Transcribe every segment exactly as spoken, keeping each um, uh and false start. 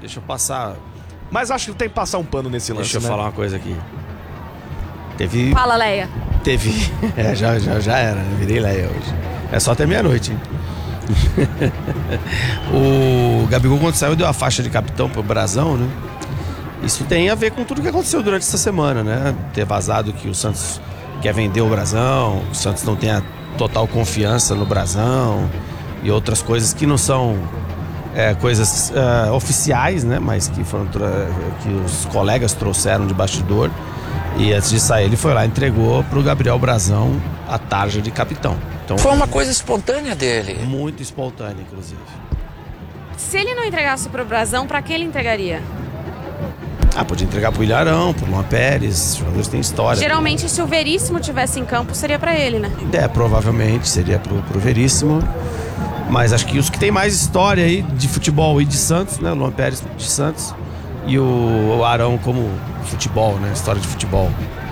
Deixa eu passar... Mas acho que tem que passar um pano nesse lance, Deixa eu né? falar uma coisa aqui. Teve... Fala, Leia. Teve... É, já, já, já era, né? Virei Leia hoje. É só até meia-noite, hein? O Gabigol, quando saiu, deu a faixa de capitão pro Brasão, né? Isso tem a ver com tudo que aconteceu durante essa semana, né? Ter vazado que o Santos quer vender o Brasão, o Santos não tem a total confiança no Brasão e outras coisas que não são é, coisas é, oficiais, né? Mas que foram que os colegas trouxeram de bastidor. E antes de sair, ele foi lá e entregou pro Gabriel Brasão a tarja de capitão. Então, foi uma coisa espontânea dele. Muito espontânea, inclusive. Se ele não entregasse pro Brasão, pra quem ele entregaria? Ah, podia entregar pro Ilharão, pro Luan Pérez, os jogadores têm história. Geralmente, se o Veríssimo tivesse em campo, seria pra ele, né? É, provavelmente seria pro, pro Veríssimo. Mas acho que os que tem mais história aí de futebol e de Santos, né? O Luan Pérez de Santos e o, o Arão como futebol, né? História de futebol.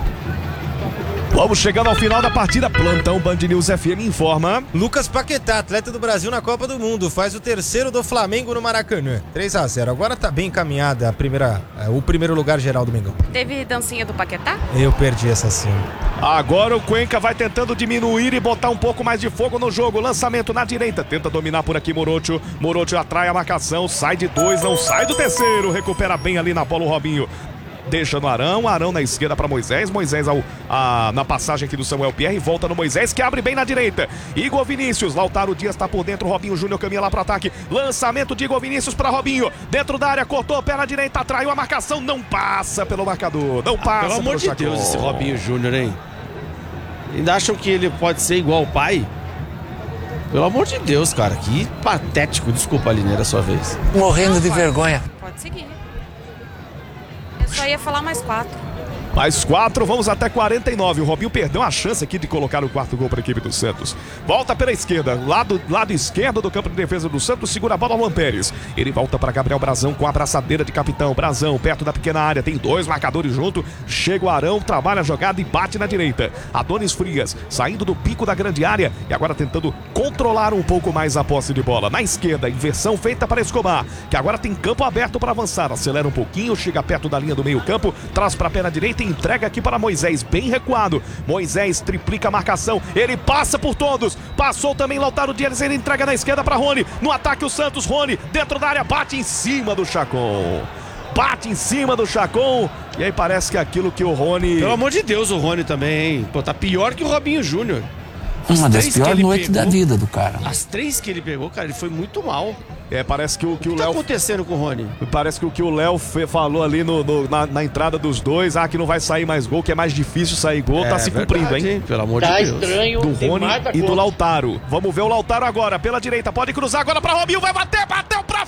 Vamos chegando ao final da partida. Plantão Band News F M informa. Lucas Paquetá, atleta do Brasil na Copa do Mundo, faz o terceiro do Flamengo no Maracanã. três a zero. Agora tá bem encaminhada a primeira, o primeiro lugar geral do Mengão. Teve dancinha do Paquetá? Eu perdi essa cena. Agora o Cuenca vai tentando diminuir e botar um pouco mais de fogo no jogo. Lançamento na direita. Tenta dominar por aqui Morocho. Morocho atrai a marcação. Sai de dois, não sai do terceiro. Recupera bem ali na bola o Robinho. Deixa no Arão, Arão na esquerda para Moisés, Moisés ao, a, na passagem aqui do Samuel Pierre, volta no Moisés que abre bem na direita, Igor Vinícius, Lautaro Dias tá por dentro, Robinho Júnior caminha lá pro ataque, lançamento de Igor Vinícius para Robinho, dentro da área, cortou, pé na direita, atraiu a marcação, não passa pelo marcador, não passa. Pelo amor de Chacon. Deus, esse Robinho Júnior, hein? Ainda acham que ele pode ser igual ao pai? Pelo amor de Deus, cara, que patético, desculpa, Aline, era a sua vez. Morrendo Não, de pode, vergonha. Pode seguir. Eu só ia falar mais quatro. Mais quatro, vamos até quarenta e nove. O Robinho perdeu a chance aqui de colocar o quarto gol para a equipe do Santos. Volta pela esquerda, lado, lado esquerdo do campo de defesa do Santos, segura a bola o Luan Pérez. Ele volta para Gabriel Brasão com a abraçadeira de capitão. Brasão, perto da pequena área, tem dois marcadores junto. Chega o Arão, trabalha a jogada e bate na direita. Adonis Frias, saindo do pico da grande área e agora tentando controlar um pouco mais a posse de bola. Na esquerda, inversão feita para Escobar, que agora tem campo aberto para avançar. Acelera um pouquinho, chega perto da linha do meio campo, traz para a perna direita e entrega aqui para Moisés, bem recuado. Moisés triplica a marcação, ele passa por todos, passou também Lautaro Dias, ele entrega na esquerda para Rony, no ataque o Santos, Rony dentro da área, bate em cima do Chacon, bate em cima do Chacon, e aí parece que é aquilo que o Rony... Pelo amor de Deus, o Rony também, hein? Pô, tá pior que o Robinho Júnior. Uma das piores noites da vida do cara. As três que ele pegou, cara, ele foi muito mal. É, parece que o que o, o que Léo... tá acontecendo com o Rony? Parece que o que o Léo falou ali no, no, na, na entrada dos dois, ah, que não vai sair mais gol, que é mais difícil sair gol, é, tá se cumprindo, verdade, hein? hein? Pelo amor tá de Deus. Estranho, do Rony e do Lautaro. Vamos ver o Lautaro agora, pela direita, pode cruzar agora pra Robinho, vai bater, bateu pra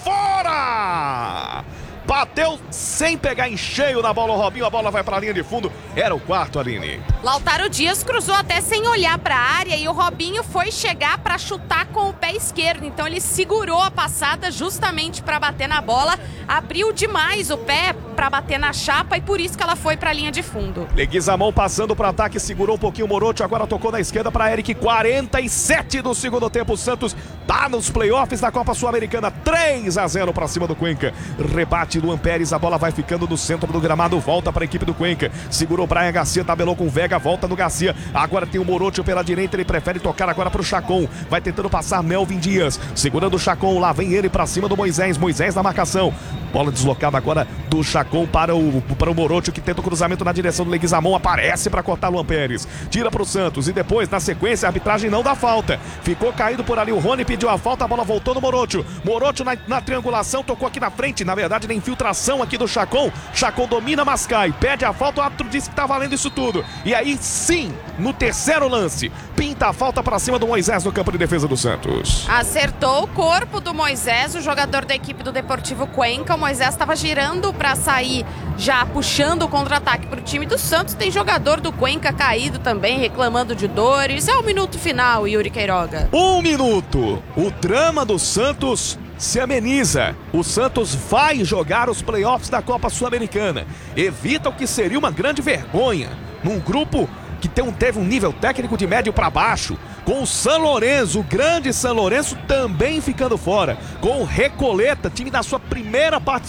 fora! Bateu sem pegar em cheio na bola o Robinho, a bola vai pra linha de fundo, era o quarto, Aline. Lautaro Dias cruzou até sem olhar para a área e o Robinho foi chegar para chutar com o pé esquerdo. Então ele segurou a passada justamente para bater na bola, abriu demais o pé para bater na chapa e por isso que ela foi para a linha de fundo. Leguizamão passando para ataque, segurou um pouquinho o Morocho, agora tocou na esquerda para Eric, quarenta e sete do segundo tempo. O Santos tá nos playoffs da Copa Sul-Americana, três a zero para cima do Cuenca. Rebate Luan Pérez, a bola vai ficando no centro do gramado, volta para a equipe do Cuenca. Segurou Brian Garcia, tabelou com Vega, volta no Garcia, agora tem o Morocho pela direita, ele prefere tocar agora pro Chacon, vai tentando passar Melvin Dias, segurando o Chacon, lá vem ele pra cima do Moisés, Moisés na marcação, bola deslocada agora do Chacon para o, para o Morocho, que tenta o cruzamento na direção do Leguizamão, aparece para cortar Luan Pérez, tira pro Santos e depois na sequência a arbitragem não dá falta, ficou caído por ali, o Rony pediu a falta, a bola voltou no Morocho, Morocho na, na triangulação, tocou aqui na frente, na verdade na infiltração aqui do Chacon, Chacon domina, mas cai, pede a falta, o árbitro disse que tá valendo isso tudo, e aí sim, no terceiro lance, pinta a falta para cima do Moisés no campo de defesa do Santos. Acertou o corpo do Moisés, o jogador da equipe do Deportivo Cuenca. O Moisés estava girando para sair, já puxando o contra-ataque para o time do Santos. Tem jogador do Cuenca caído também, reclamando de dores. É o minuto final, Yuri Queiroga. Um minuto. O drama do Santos se ameniza. O Santos vai jogar os playoffs da Copa Sul-Americana. Evita o que seria uma grande vergonha num grupo que teve um nível técnico de médio para baixo, com o San Lorenzo, o grande San Lorenzo também ficando fora, com o Recoleta, time da sua primeira